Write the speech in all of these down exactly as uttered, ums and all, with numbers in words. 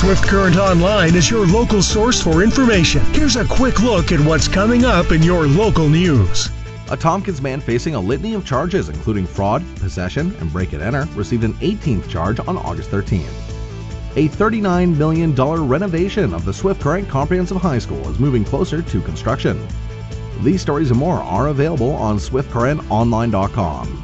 Swift Current Online is your local source for information. Here's a quick look at what's coming up in your local news. A Tompkins man facing a litany of charges, including fraud, possession, and break-and-enter, received an eighteenth charge on August thirteenth. A thirty-nine million dollars renovation of the Swift Current Comprehensive High School is moving closer to construction. These stories and more are available on swift current online dot com.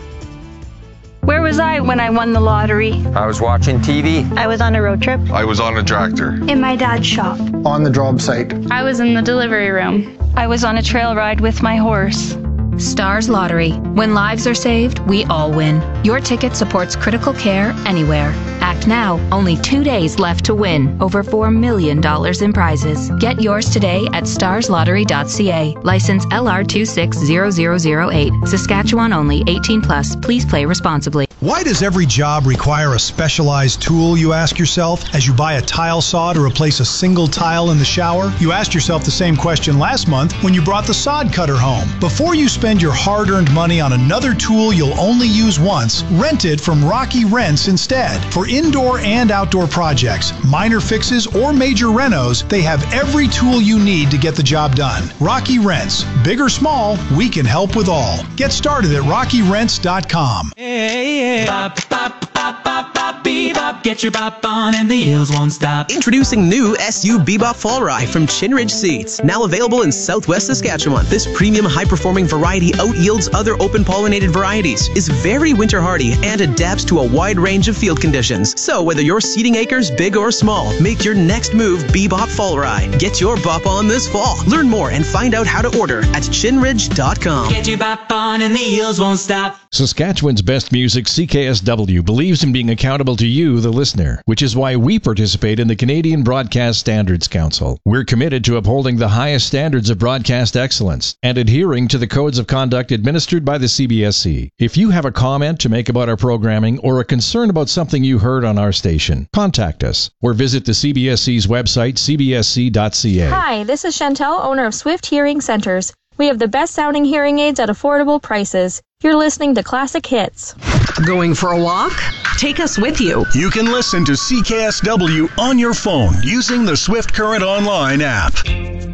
Where was I when I won the lottery? I was watching T V. I was on a road trip. I was on a tractor. In my dad's shop. On the job site. I was in the delivery room. I was on a trail ride with my horse. Stars Lottery. When lives are saved, we all win. Your ticket supports critical care anywhere. Act now. Only two days left to win. Over four million dollars in prizes. Get yours today at stars lottery dot c a. License L R two six zero zero zero eight. Saskatchewan only. eighteen plus. Please play responsibly. Why does every job require a specialized tool, you ask yourself, as you buy a tile saw to replace a single tile in the shower? You asked yourself the same question last month when you brought the sod cutter home. Before you spend your hard-earned money on another tool you'll only use once, rent it from Rocky Rents instead. For indoor and outdoor projects, minor fixes, or major renos, they have every tool you need to get the job done. Rocky Rents. Big or small, we can help with all. Get started at rocky rents dot com. Hey, hey. Bop, bop, bop, bop, bop, bebop. Get your bop on and the heels won't stop. Introducing new S U Bebop Fall Rye from Chin Ridge Seeds. Now available in Southwest Saskatchewan. This premium high-performing variety out-yields other open-pollinated varieties, is very winter hardy, and adapts to a wide range of field conditions. So whether you're seeding acres big or small, make your next move Bebop Fall Rye. Get your bop on this fall. Learn more and find out how to order at chin ridge dot com. Get your bop on and the heels won't stop. Saskatchewan's best music, C K S W, believes in being accountable to you, the listener, which is why we participate in the Canadian Broadcast Standards Council. We're committed to upholding the highest standards of broadcast excellence and adhering to the codes of conduct administered by the C B S C. If you have a comment to make about our programming or a concern about something you heard on our station, contact us or visit the C B S C's website, c b s c dot c a. Hi, this is Chantel, owner of Swift Hearing Centers. We have the best sounding hearing aids at affordable prices. You're listening to Classic Hits. Going for a walk? Take us with you. You can listen to C K S W on your phone using the Swift Current Online app.